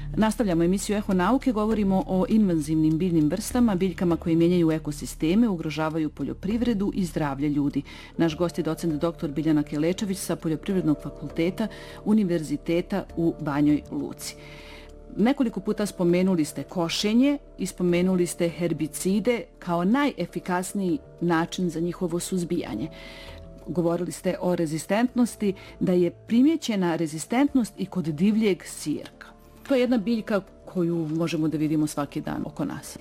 Nastavljamo emisiju Eho nauke, govorimo o invazivnim biljnim vrstama, biljkama koje mijenjaju ekosisteme, ugrožavaju poljoprivredu i zdravlje ljudi. Naš gost je docent dr. Biljana Kelečević sa Poljoprivrednog fakulteta Univerziteta u Banjoj Luci. Nekoliko puta spomenuli ste košenje i spomenuli ste herbicide kao najefikasniji način za njihovo suzbijanje. Govorili ste o rezistentnosti, da je primijećena rezistentnost i kod divljeg sirka. To je jedna biljka koju možemo da vidimo svaki dan oko nas.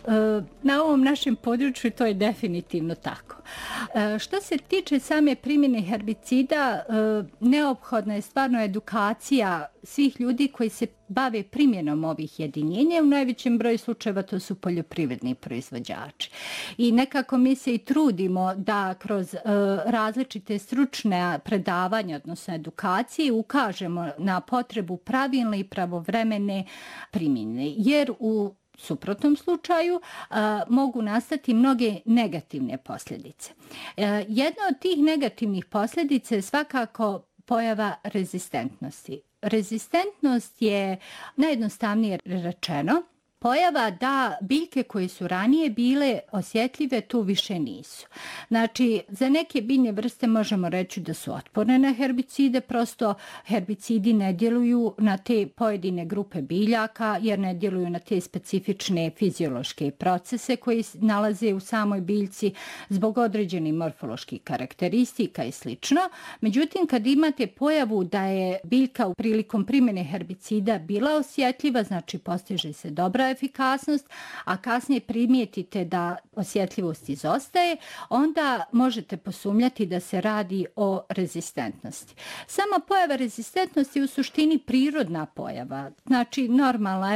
Na ovom našem području to je definitivno tako. Što se tiče same primjene herbicida, neophodna je stvarno edukacija svih ljudi koji se bave primjenom ovih jedinjenja. U najvećem broju slučajeva to su poljoprivredni proizvođači. I nekako mi se i trudimo da kroz različite stručne predavanja, odnosno edukacije, ukažemo na potrebu pravilne i pravovremene primjene. Jer u suprotnom slučaju mogu nastati mnoge negativne posljedice. Jedna od tih negativnih posljedica je svakako pojava rezistentnosti. Rezistentnost je, najjednostavnije rečeno, pojava da biljke koje su ranije bile osjetljive tu više nisu. Znači, za neke biljne vrste možemo reći da su otporne na herbicide, prosto herbicidi ne djeluju na te pojedine grupe biljaka jer ne djeluju na te specifične fiziološke procese koji nalaze u samoj biljci zbog određenih morfoloških karakteristika i sl. Međutim, kad imate pojavu da je biljka prilikom primjene herbicida bila osjetljiva, znači postiže se dobra efikasnost, a kasnije primijetite da osjetljivost izostaje, onda možete posumnjati da se radi o rezistentnosti. Sama pojava rezistentnosti je u suštini prirodna pojava, znači normalna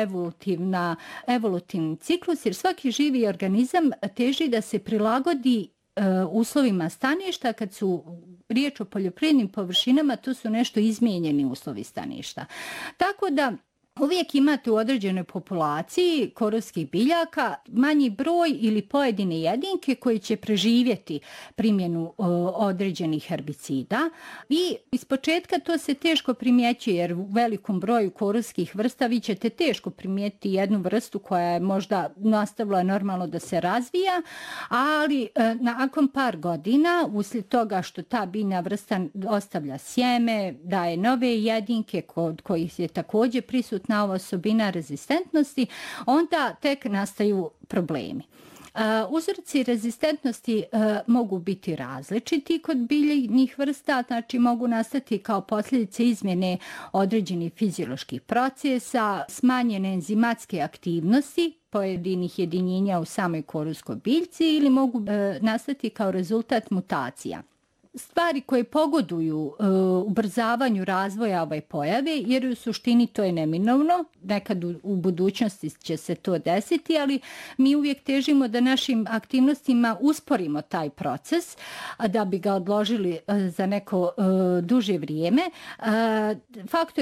evolutivni ciklus, jer svaki živi organizam teži da se prilagodi uslovima staništa. Kad su riječ o poljoprivrednim površinama, to su nešto izmijenjeni uslovi staništa. Tako da uvijek imate u određenoj populaciji korovskih biljaka manji broj ili pojedine jedinke koji će preživjeti primjenu određenih herbicida i ispočetka to se teško primjećuje jer u velikom broju korovskih vrsta vi ćete teško primijetiti jednu vrstu koja je možda nastavila normalno da se razvija, ali nakon par godina uslijed toga što ta biljna vrsta ostavlja sjeme, daje nove jedinke kod kojih je također prisutna ova osobina rezistentnosti, onda tek nastaju problemi. Uzroci rezistentnosti mogu biti različiti kod biljnih vrsta, znači mogu nastati kao posljedice izmjene određenih fizioloških procesa, smanjene enzimatske aktivnosti pojedinih jedinjenja u samoj korovskoj biljci ili mogu nastati kao rezultat mutacija. Stvari koje pogoduju ubrzavanju razvoja ove pojave, jer u suštini to je neminovno, nekad u budućnosti će se to desiti, ali mi uvijek težimo da našim aktivnostima usporimo taj proces, da bi ga odložili za neko duže vrijeme. Faktori